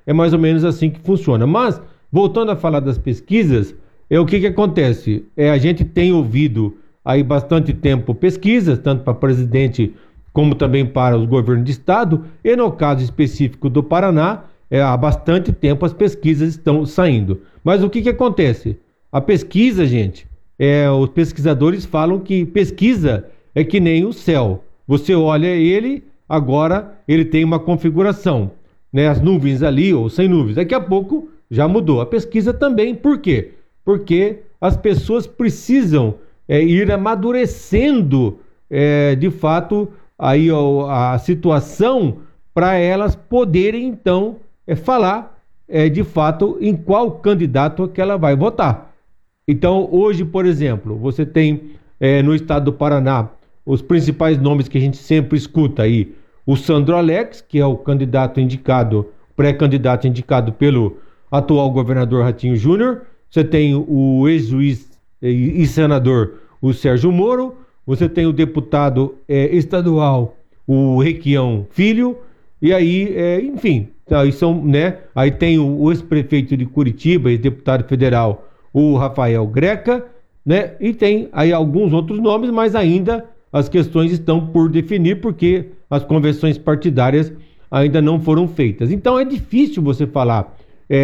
é mais ou menos assim que funciona. Mas, voltando a falar das pesquisas, o que acontece? A gente tem ouvido aí bastante tempo pesquisas, tanto para presidente como também para os governos de estado, e no caso específico do Paraná, há bastante tempo as pesquisas estão saindo. Mas o que acontece? A pesquisa, gente, os pesquisadores falam que pesquisa é que nem o céu. Você olha ele, agora ele tem uma configuração, né? As nuvens ali ou sem nuvens. Daqui a pouco já mudou. A pesquisa também, por quê? Porque as pessoas precisam ir amadurecendo, de fato, aí a situação para elas poderem, então, falar, de fato, em qual candidato que ela vai votar. Então, hoje, por exemplo, você tem no estado do Paraná os principais nomes que a gente sempre escuta aí. O Sandro Alex, que é o candidato indicado, pré-candidato indicado pelo atual governador Ratinho Júnior. Você tem o ex-juiz e senador, o Sérgio Moro. Você tem o deputado estadual, o Requião Filho. E aí, enfim, aí são, né? Aí tem o ex-prefeito de Curitiba e deputado federal, o Rafael Greca, né? E tem aí alguns outros nomes, mas ainda as questões estão por definir, porque as convenções partidárias ainda não foram feitas. Então é difícil você falar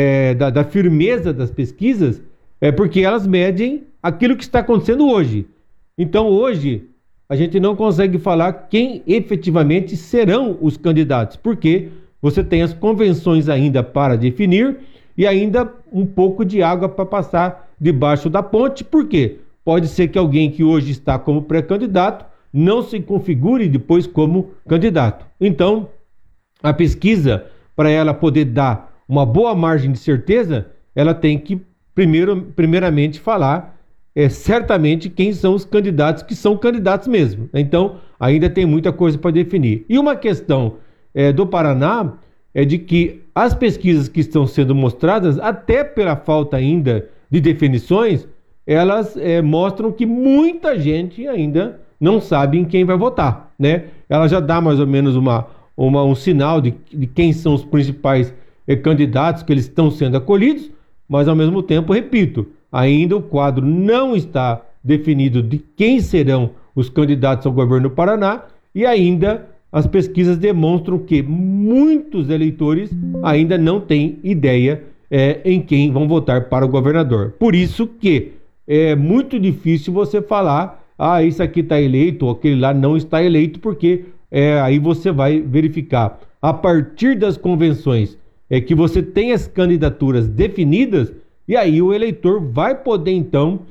da firmeza das pesquisas, porque elas medem aquilo que está acontecendo hoje. Então hoje a gente não consegue falar quem efetivamente serão os candidatos, porque você tem as convenções ainda para definir e ainda um pouco de água para passar debaixo da ponte. Por quê? Pode ser que alguém que hoje está como pré-candidato não se configure depois como candidato. Então, a pesquisa, para ela poder dar uma boa margem de certeza, ela tem que primeiramente falar certamente quem são os candidatos que são candidatos mesmo. Então, ainda tem muita coisa para definir. E uma questão do Paraná é de que as pesquisas que estão sendo mostradas, até pela falta ainda de definições, elas mostram que muita gente ainda não sabe em quem vai votar, né? Ela já dá mais ou menos um sinal de quem são os principais candidatos que eles estão sendo acolhidos, mas ao mesmo tempo, repito, ainda o quadro não está definido de quem serão os candidatos ao governo do Paraná e ainda as pesquisas demonstram que muitos eleitores ainda não têm ideia em quem vão votar para o governador. Por isso que é muito difícil você falar, isso aqui está eleito ou aquele lá não está eleito, porque aí você vai verificar a partir das convenções que você tem as candidaturas definidas e aí o eleitor vai poder então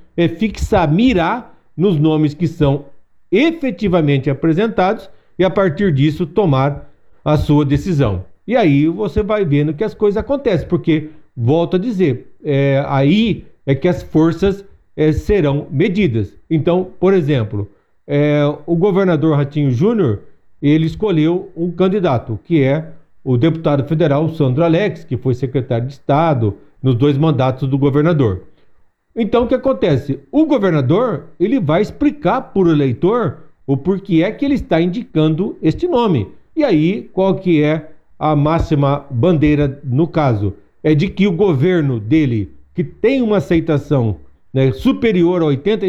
mirar nos nomes que são efetivamente apresentados e a partir disso tomar a sua decisão. E aí você vai vendo que as coisas acontecem, porque, volto a dizer, aí é que as forças serão medidas. Então, por exemplo, o governador Ratinho Júnior, ele escolheu um candidato, que é o deputado federal Sandro Alex, que foi secretário de Estado nos 2 mandatos do governador. Então, o que acontece? O governador, ele vai explicar para o eleitor o porquê é que ele está indicando este nome. E aí, qual que é a máxima bandeira no caso? É de que o governo dele, que tem uma aceitação superior a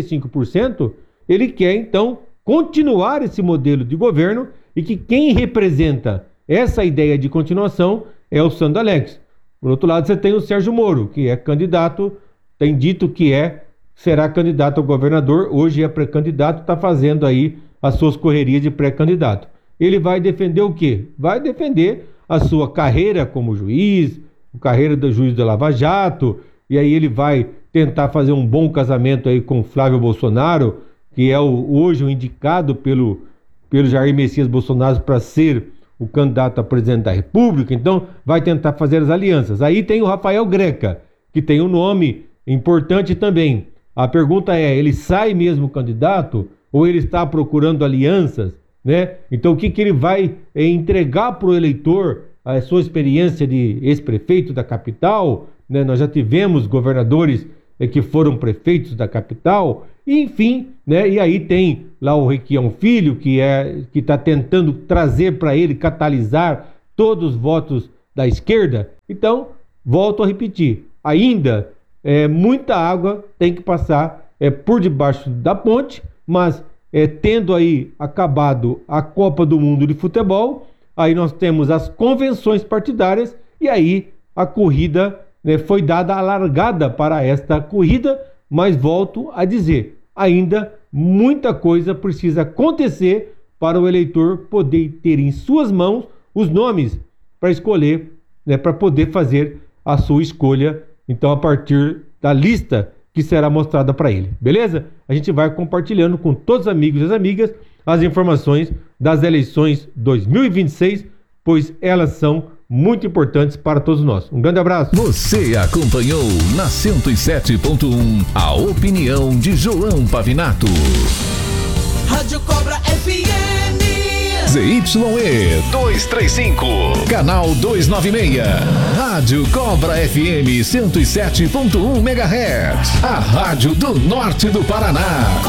85%, ele quer, então, continuar esse modelo de governo e que quem representa essa ideia de continuação é o Sandro Alex. Por outro lado, você tem o Sérgio Moro, que é candidato, tem dito que será candidato ao governador, hoje é pré-candidato, está fazendo aí as suas correrias de pré-candidato. Ele vai defender o quê? Vai defender a sua carreira como juiz, a carreira do juiz da Lava Jato, e aí ele vai tentar fazer um bom casamento aí com Flávio Bolsonaro, que é hoje o indicado pelo Jair Messias Bolsonaro para ser o candidato a presidente da República. Então vai tentar fazer as alianças. Aí tem o Rafael Greca, que tem um nome importante também. A pergunta é, ele sai mesmo candidato ou ele está procurando alianças, né? Então o que ele vai entregar para o eleitor? A sua experiência de ex-prefeito da capital, né? Nós já tivemos governadores que foram prefeitos da capital, enfim, né? E aí tem lá o Requião Filho, que está tentando trazer para ele, catalisar todos os votos da esquerda. Então, volto a repetir, ainda muita água tem que passar por debaixo da ponte, mas tendo aí acabado a Copa do Mundo de futebol, aí nós temos as convenções partidárias e aí a corrida foi dada a largada para esta corrida, mas volto a dizer, ainda muita coisa precisa acontecer para o eleitor poder ter em suas mãos os nomes para escolher, para poder fazer a sua escolha, então a partir da lista que será mostrada para ele, beleza? A gente vai compartilhando com todos os amigos e as amigas as informações das eleições 2026, pois elas são muito importantes para todos nós. Um grande abraço. Você acompanhou na 107.1 a opinião de João Pavinato. Rádio Cobra FM. ZYE 235, canal 296. Rádio Cobra FM 107.1 MHz. A rádio do norte do Paraná.